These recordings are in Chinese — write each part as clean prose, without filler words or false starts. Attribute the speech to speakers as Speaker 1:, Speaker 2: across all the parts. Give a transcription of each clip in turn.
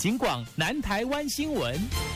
Speaker 1: 警广南台湾新闻。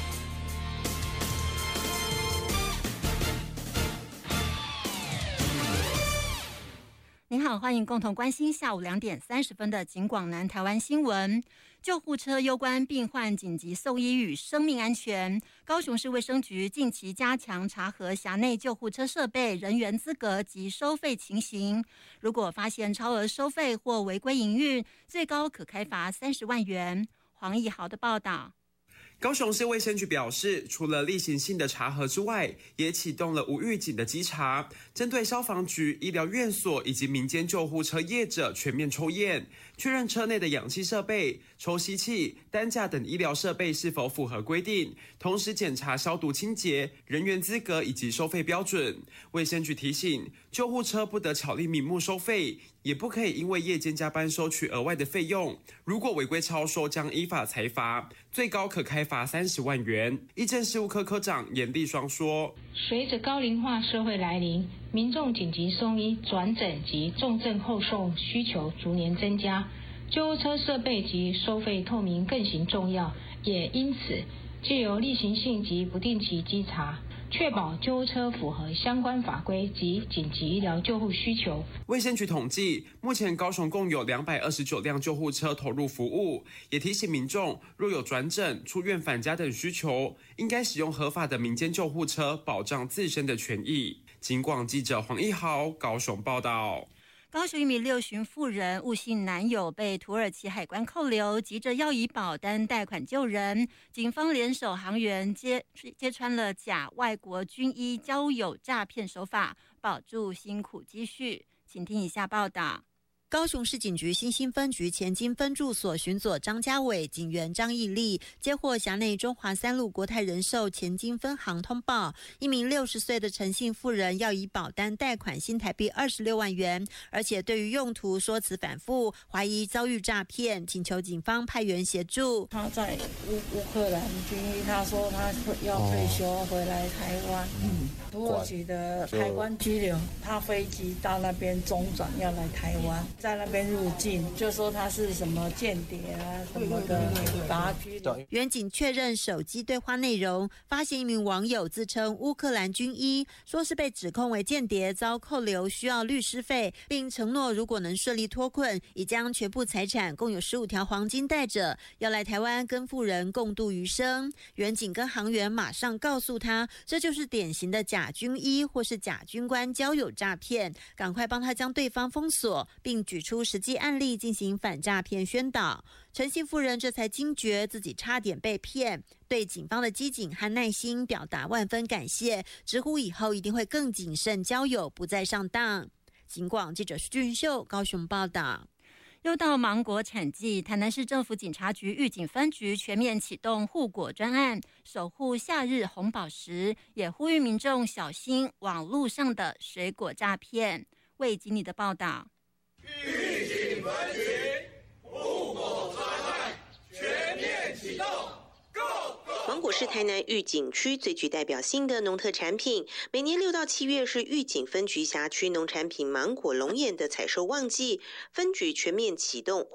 Speaker 2: 您好，欢迎共同关心下午2点30分的警广南台湾新闻。救护车攸关病患紧急送医与生命安全，高雄市卫生局近期加强查核辖内救护车设备、人员资格及收费情形。如果发现超额收费或违规营运，最高可开罚30万元。黄义豪的报道。
Speaker 3: 高雄市卫生局表示，除了例行性的查核之外，也启动了无预警的稽查，针对消防局、医疗院所以及民间救护车业者全面抽验，确认车内的氧气设备、抽吸器、担架等医疗设备是否符合规定，同时检查消毒清洁、人员资格以及收费标准。卫生局提醒，救护车不得巧立名目收费，也不可以因为夜间加班收取额外的费用，如果违规超收将依法裁罚，最高可开罚30万元。医政事务科科长严立双说，
Speaker 4: 随着高龄化社会来临，民众紧急送医、转诊及重症后送需求逐年增加，救护车设备及收费透明更形重要，也因此藉由例行性及不定期稽查，确保救护车符合相关法规及紧急医疗救护需求。
Speaker 3: 卫生局统计，目前高雄共有229辆救护车投入服务，也提醒民众若有转诊、出院返家等需求，应该使用合法的民间救护车，保障自身的权益。警广记者黄一豪高雄报道。
Speaker 2: 高雄一名6旬妇人误信男友被土耳其海关扣留，急着要以保单贷款救人。警方联手航员揭穿了假外国军医交友诈骗手法，保住辛苦积蓄。请听以下报道。
Speaker 5: 高雄市警局新兴分局前金分驻所巡佐张家伟、警员张义立接获辖内中华3路国泰人寿前金分行通报，一名60岁的陈姓妇人要以保单贷款新台币26万元，而且对于用途说辞反复，怀疑遭遇诈骗，请求警方派员协助。
Speaker 6: 他在乌克兰军医，他说他要退休回来台湾，土耳其的海关拘留，他飞机到那边中转要来台湾。在那边入境，就说他是什么间谍啊什么的，把他拘留。
Speaker 5: 员警确认手机对话内容，发现一名网友自称乌克兰军医，说是被指控为间谍，遭扣留，需要律师费，并承诺如果能顺利脱困，已将全部财产共有15条黄金带着，要来台湾跟妇人共度余生。员警跟航员马上告诉他，这就是典型的假军医或是假军官交友诈骗，赶快帮他将对方封锁，并举出实际案例进行反诈骗宣导。陈姓妇人这才惊觉自己差点被骗，对警方的机警和耐心表达万分感谢，直呼以后一定会更谨慎交友，不再上当。警广记者徐俊秀高雄报道。
Speaker 2: 又到芒果产季，台南市政府警察局预警分局全面启动护果专案，守护夏日红宝石，也呼吁民众小心网络上的水果诈骗。为经理的报道。
Speaker 7: 预警分局护果专案全面启动。
Speaker 8: 芒果是台南玉井区最具代表性的农特产品，每年6到7月是玉井分局辖区农产品芒果龙眼的采收旺季。分局全面启动